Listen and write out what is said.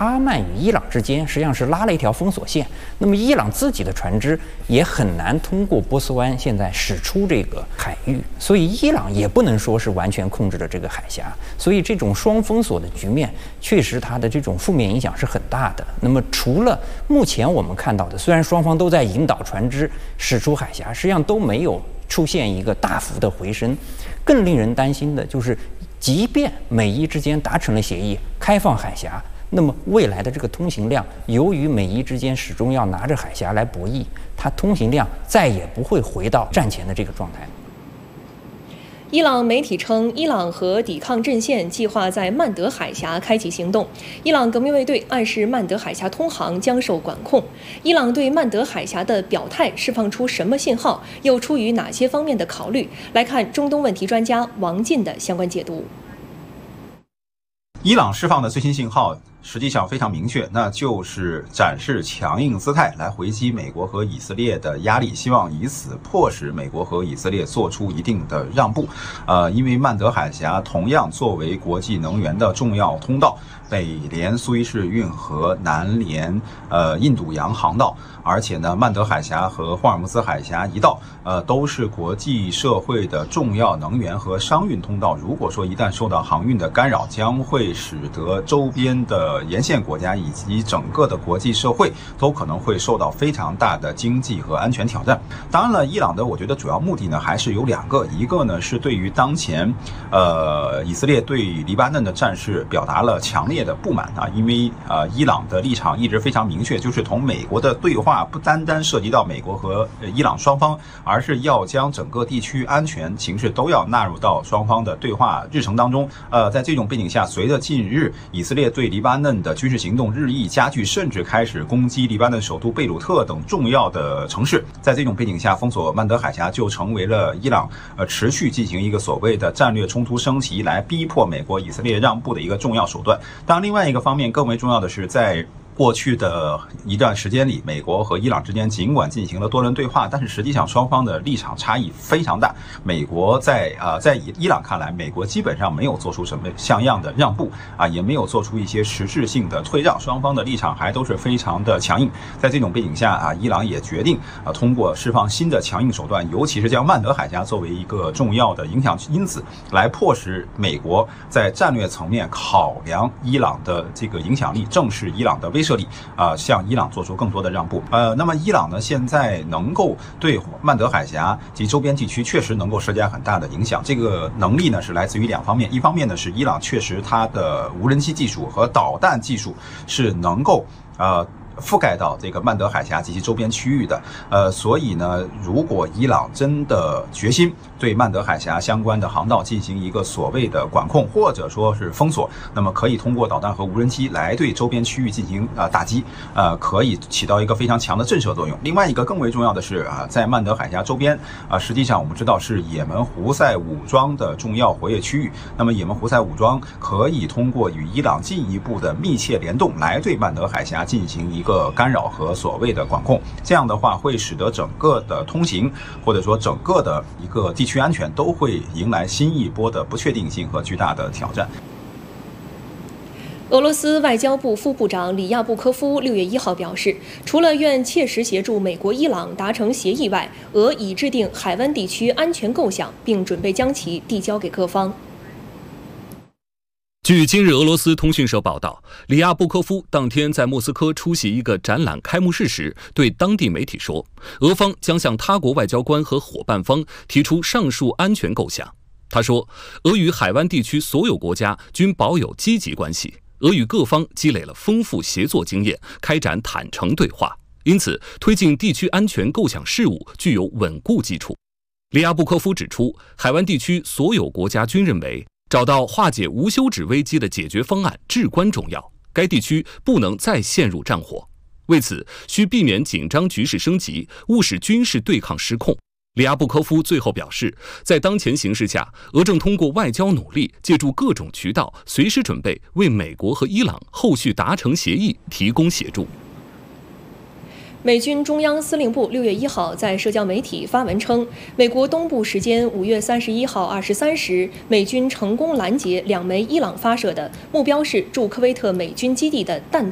阿曼与伊朗之间实际上是拉了一条封锁线。那么伊朗自己的船只也很难通过波斯湾现在驶出这个海域，所以伊朗也不能说是完全控制了这个海峡。所以这种双封锁的局面，确实它的这种负面影响是很大的。那么除了目前我们看到的，虽然双方都在引导船只驶出海峡，实际上都没有出现一个大幅的回升。更令人担心的就是，即便美伊之间达成了协议，开放海峡，那么未来的这个通行量，由于美伊之间始终要拿着海峡来博弈，它通行量再也不会回到战前的这个状态。 伊朗媒体称，伊朗和抵抗阵线计划在曼德海峡开启行动。伊朗革命卫队暗示曼德海峡通航将受管控。伊朗对曼德海峡的表态释放出什么信号？又出于哪些方面的考虑？来看中东问题专家王进的相关解读。 伊朗释放的最新信号实际上非常明确，那就是展示强硬姿态来回击美国和以色列的压力，希望以此迫使美国和以色列做出一定的让步。因为曼德海峡同样作为国际能源的重要通道，北连苏伊士运河，南连印度洋航道，而且呢，曼德海峡和霍尔木兹海峡一道，都是国际社会的重要能源和商运通道。如果说一旦受到航运的干扰，将会使得周边的沿线国家以及整个的国际社会都可能会受到非常大的经济和安全挑战。当然了，伊朗的我觉得主要目的呢还是有两个，一个呢是对于当前以色列对黎巴嫩的战事表达了强烈的不满啊，因为伊朗的立场一直非常明确，就是同美国的对话不单单涉及到美国和伊朗双方，而是要将整个地区安全形势都要纳入到双方的对话日程当中。在这种背景下，随着近日以色列对黎巴嫩的军事行动日益加剧，甚至开始攻击黎巴嫩首都贝鲁特等重要的城市，在这种背景下，封锁曼德海峡就成为了伊朗持续进行一个所谓的战略冲突升级，来逼迫美国、以色列让步的一个重要手段。当然，另外一个方面更为重要的是，在过去的一段时间里，美国和伊朗之间尽管进行了多轮对话，但是实际上双方的立场差异非常大。美国在伊朗看来，美国基本上没有做出什么像样的让步啊，也没有做出一些实质性的退让，双方的立场还都是非常的强硬。在这种背景下啊，伊朗也决定通过释放新的强硬手段，尤其是将曼德海峡作为一个重要的影响因子，来迫使美国在战略层面考量伊朗的这个影响力，正视伊朗的威慑力向伊朗做出更多的让步。那么伊朗呢，现在能够对曼德海峡及周边地区确实能够施加很大的影响。这个能力呢是来自于两方面，一方面呢是伊朗确实它的无人机技术和导弹技术是能够覆盖到这个曼德海峡及其周边区域的，所以呢，如果伊朗真的决心对曼德海峡相关的航道进行一个所谓的管控，或者说是封锁，那么可以通过导弹和无人机来对周边区域进行打击，可以起到一个非常强的震慑作用。另外一个更为重要的是在曼德海峡周边实际上我们知道是也门胡塞武装的重要活跃区域，那么也门胡塞武装可以通过与伊朗进一步的密切联动，来对曼德海峡进行一个干扰和所谓的管控。这样的话会使得整个的通行或者说整个的一个地区安全都会迎来新一波的不确定性和巨大的挑战。 俄罗斯外交部副部长里亚布科夫6月1号表示，除了愿切实协助美国、伊朗达成协议外，俄已制定海湾地区安全构想，并准备将其递交给各方。 据今日俄罗斯通讯社报道，里亚布科夫当天在莫斯科出席一个展览开幕式时，对当地媒体说，俄方将向他国外交官和伙伴方提出上述安全构想。他说，俄与海湾地区所有国家均保有积极关系，俄与各方积累了丰富协作经验，开展坦诚对话，因此推进地区安全构想事务具有稳固基础。里亚布科夫指出，海湾地区所有国家均认为找到化解无休止危机的解决方案至关重要，该地区不能再陷入战火，为此需避免紧张局势升级，勿使军事对抗失控。里亚布科夫最后表示，在当前形势下，俄正通过外交努力，借助各种渠道，随时准备为美国和伊朗后续达成协议提供协助。 美军中央司令部6月1号在社交媒体发文称，美国东部时间5月31号23时，美军成功拦截2枚伊朗发射的目标是驻科威特美军基地的弹